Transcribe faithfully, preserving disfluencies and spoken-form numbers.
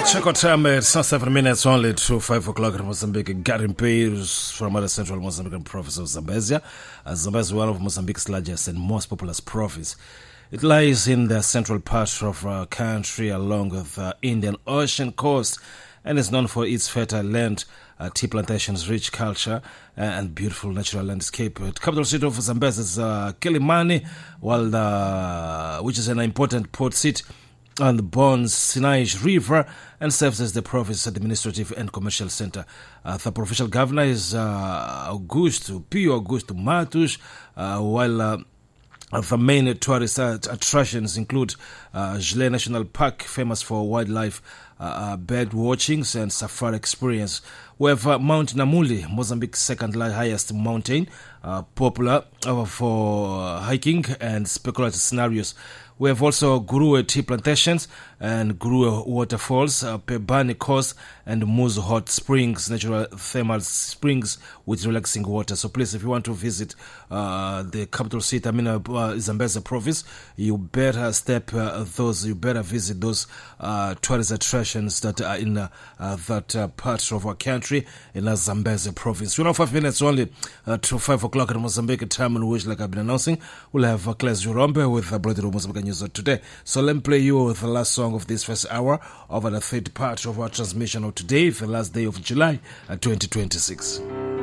Check out time, it's not seven minutes only to five o'clock in Mozambique. Gary Pires from other central Mozambican province of Zambezia. As Zambezia is one of Mozambique's largest and most populous provinces. It lies in the central part of our country along the Indian Ocean coast and is known for its fertile land, uh, tea plantations, rich culture, uh, and beautiful natural landscape. The capital city of Zambezia is uh, Kilimani, while the, which is an important port city on the Bons Sinai River and serves as the province's administrative and commercial center. Uh, the provincial governor is uh, Augusto, Pio Augusto Matos, uh, while uh, the main tourist attractions include uh, Jile National Park, famous for wildlife, uh, uh, bird watchings and safari experience. We have uh, Mount Namuli, Mozambique's second highest mountain, uh, popular uh, for hiking and speculative scenarios. We have also Gurue tea plantations and Gurue waterfalls, uh, Pebani Coast, and Muzu hot springs, natural thermal springs with relaxing water. So please, if you want to visit uh, the capital city, I mean uh, Zambezia province, you better step uh, those, you better visit those uh, tourist attractions that are in uh, uh, that uh, part of our country, in uh, Zambezia province. We know five minutes only uh, to five o'clock in Mozambique time, in which, like I've been announcing, we'll have uh, Claes Jurombe with uh, Bloody Mozambique News today. So let me play you with the last song of this first hour of the third part of our transmission of today, the last day of July uh, twenty twenty-six.